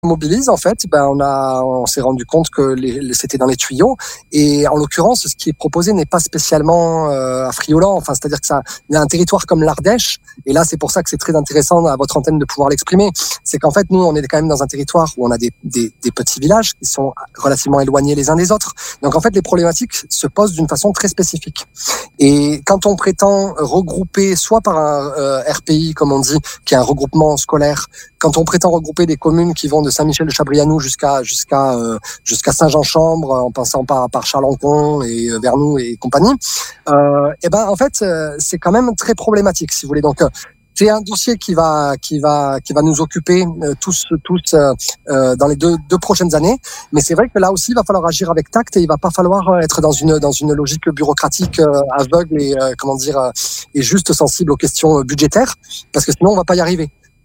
mobilise, en fait, on s'est rendu compte que c'était dans les tuyaux. Et en l'occurrence, ce qui est proposé n'est pas spécialement affriolant. Enfin, c'est-à-dire que il y a un territoire comme l'Ardèche. Et là, c'est pour ça que c'est très intéressant à votre antenne de pouvoir l'exprimer. C'est qu'en fait, nous, on est quand même dans un territoire où on a des petits villages qui sont relativement éloignés les uns des autres. Donc, en fait, les problématiques se posent d'une façon très spécifique. Et quand on prétend regrouper, soit par un RPI, comme on dit, qui est un regroupement scolaire, quand on prétend regrouper des communes qui vont de Saint-Michel-de-Chabrianou jusqu'à Saint-Jean-Chambre, en passant par Chalencon et Vernoux et compagnie, en fait, c'est quand même très problématique, si vous voulez. Donc, c'est un dossier qui va nous occuper tous dans les deux prochaines années. Mais c'est vrai que là aussi, il va falloir agir avec tact et il va pas falloir être dans une logique bureaucratique aveugle et juste sensible aux questions budgétaires, parce que sinon on va pas y arriver.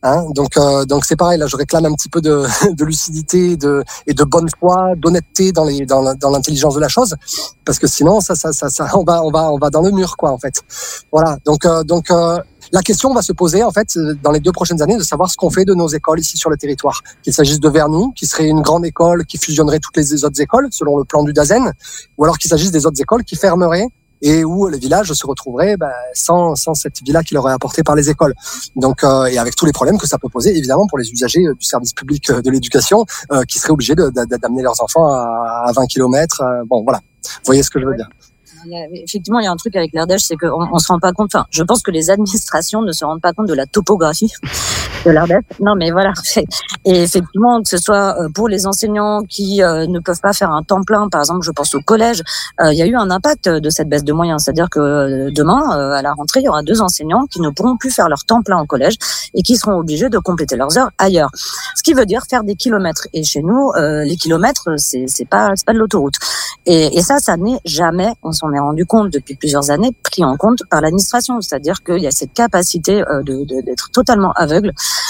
Donc c'est pareil, là je réclame un petit peu de lucidité et de bonne foi, d'honnêteté dans l'intelligence de la chose, parce que sinon on va dans le mur, quoi, en fait. Voilà. Donc la question va se poser, en fait, dans les 2 prochaines années, de savoir ce qu'on fait de nos écoles ici sur le territoire. Qu'il s'agisse de Vernoux, qui serait une grande école qui fusionnerait toutes les autres écoles selon le plan du DAZEN, ou alors qu'il s'agisse des autres écoles qui fermeraient et où les villages se retrouveraient sans cette vie-là qui leur est apportée par les écoles. Donc, et avec tous les problèmes que ça peut poser, évidemment, pour les usagers du service public de l'éducation, qui seraient obligés d'amener leurs enfants à 20 km. Bon, voilà. Vous voyez ce que je veux dire. Effectivement, il y a un truc avec l'Ardèche, c'est qu'on se rend pas compte, enfin, je pense que les administrations ne se rendent pas compte de la topographie de l'Ardèche. Non, mais voilà. Et effectivement, que ce soit pour les enseignants qui ne peuvent pas faire un temps plein, par exemple, je pense au collège, il y a eu un impact de cette baisse de moyens. C'est-à-dire que demain, à la rentrée, il y aura 2 enseignants qui ne pourront plus faire leur temps plein au collège et qui seront obligés de compléter leurs heures ailleurs. Ce qui veut dire faire des kilomètres. Et chez nous, les kilomètres, c'est pas de l'autoroute. Et ça n'est jamais, on s'en est rendu compte depuis plusieurs années, pris en compte par l'administration. C'est-à-dire qu'il y a cette capacité d'être totalement aveugle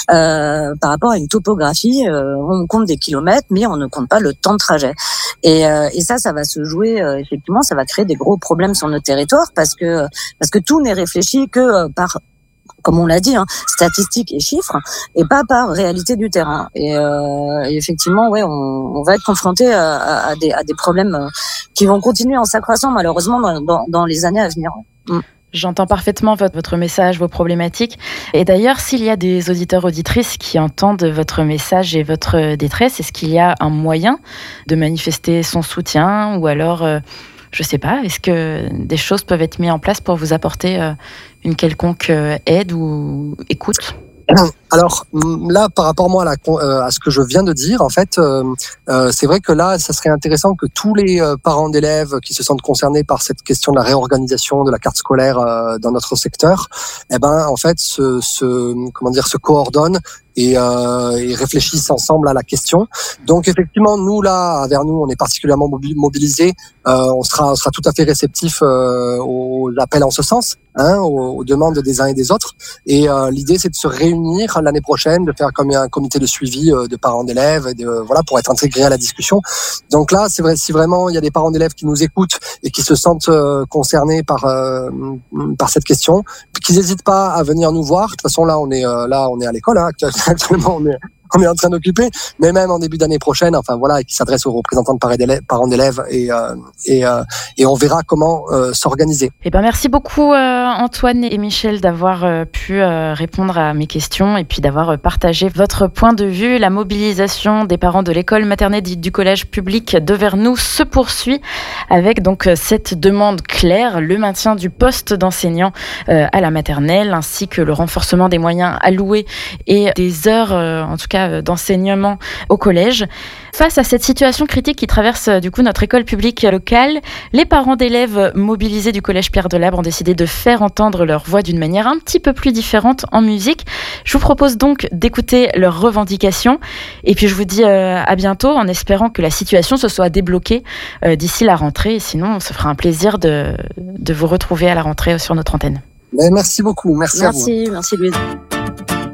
par rapport à une topographie. On compte des kilomètres, mais on ne compte pas le temps de trajet. Et ça va se jouer, effectivement, ça va créer des gros problèmes sur notre territoire parce que tout n'est réfléchi que par, comme on l'a dit, statistiques et chiffres, et pas par réalité du terrain. Et effectivement, ouais, on va être confronté à des problèmes qui vont continuer en s'accroissant malheureusement dans les années à venir. J'entends parfaitement votre message, vos problématiques. Et d'ailleurs, s'il y a des auditeurs, auditrices qui entendent votre message et votre détresse, est-ce qu'il y a un moyen de manifester son soutien ou alors, je ne sais pas, est-ce que des choses peuvent être mises en place pour vous apporter une quelconque aide ou écoute ? Alors là, par rapport moi à ce que je viens de dire, en fait, c'est vrai que là, ça serait intéressant que tous les parents d'élèves qui se sentent concernés par cette question de la réorganisation de la carte scolaire dans notre secteur, en fait, se coordonnent et réfléchissent ensemble à la question. Donc effectivement, nous là, à Vernoux, on est particulièrement mobilisés. On sera tout à fait réceptifs aux appels en ce sens, aux demandes des uns et des autres. Et l'idée, c'est de se réunir l'année prochaine, de faire comme un comité de suivi de parents d'élèves, pour être intégrés à la discussion. Donc là, c'est vrai, si vraiment il y a des parents d'élèves qui nous écoutent et qui se sentent concernés par cette question, qu'ils n'hésitent pas à venir nous voir. De toute façon, là, on est à l'école, actuellement, on est en train d'occuper, mais même en début d'année prochaine, qui s'adresse aux représentants de parents d'élèves et on verra comment s'organiser. Merci beaucoup Antoine et Michel d'avoir pu répondre à mes questions et puis d'avoir partagé votre point de vue. La mobilisation des parents de l'école maternelle dite du collège public de Vernoux se poursuit avec donc cette demande claire, le maintien du poste d'enseignant à la maternelle ainsi que le renforcement des moyens alloués et des heures en tout cas d'enseignement au collège. Face à cette situation critique qui traverse du coup notre école publique locale, les parents d'élèves mobilisés du collège Pierre Delabre ont décidé de faire entendre leur voix d'une manière un petit peu plus différente en musique. Je vous propose donc d'écouter leurs revendications et puis je vous dis à bientôt en espérant que la situation se soit débloquée d'ici la rentrée. Et sinon, on se fera un plaisir de vous retrouver à la rentrée sur notre antenne. Merci beaucoup. Merci à vous. Merci Louise.